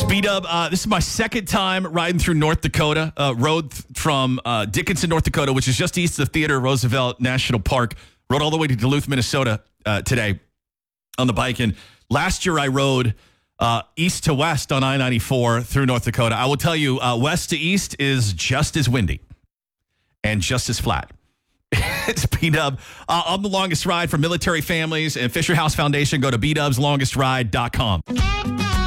B-Dub, this is my second time riding through North Dakota. Rode from Dickinson, North Dakota, which is just east of Theodore Roosevelt National Park. Rode all the way to Duluth, Minnesota today on the bike. And last year I rode east to west on I-94 through North Dakota. I will tell you, west to east is just as windy and just as flat. It's B-Dub on the longest ride for military families and Fisher House Foundation. Go to bdubslongestride.com.